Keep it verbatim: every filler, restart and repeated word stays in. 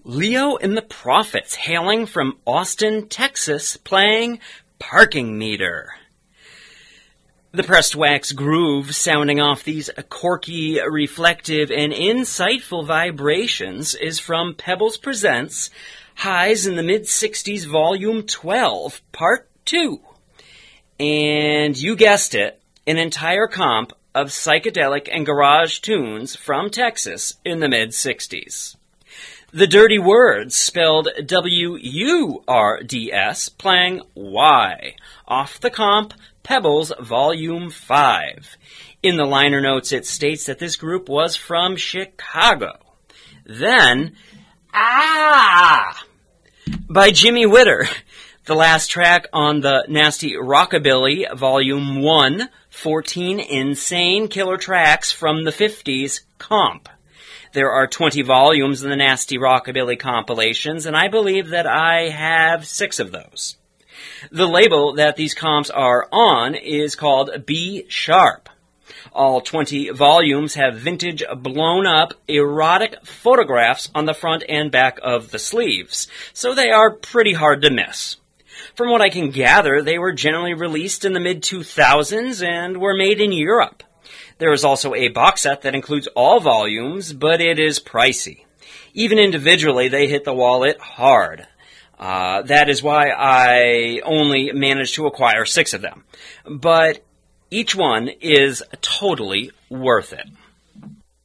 Leo and the Prophets, hailing from Austin, Texas, playing Parking Meter. The Pressed Wax groove, sounding off these quirky, reflective, and insightful vibrations, is from Pebbles Presents Highs in the Mid-sixties, Volume twelve, Part two. And you guessed it, an entire comp of psychedelic and garage tunes from Texas in the mid-sixties. The Dirty Words, spelled W U R D S, playing Y, off the comp Pebbles Volume five. In the liner notes, it states that this group was from Chicago. Then, Ah! by Jimmy Witter, the last track on the Nasty Rockabilly Volume one, fourteen insane killer tracks from the fifties comp. There are twenty volumes in the Nasty Rockabilly compilations, and I believe that I have six of those. The label that these comps are on is called B Sharp. All twenty volumes have vintage, blown-up, erotic photographs on the front and back of the sleeves, so they are pretty hard to miss. From what I can gather, they were generally released in the mid two thousands and were made in Europe. There is also a box set that includes all volumes, but it is pricey. Even individually, they hit the wallet hard. Uh, that is why I only managed to acquire six of them. But each one is totally worth it.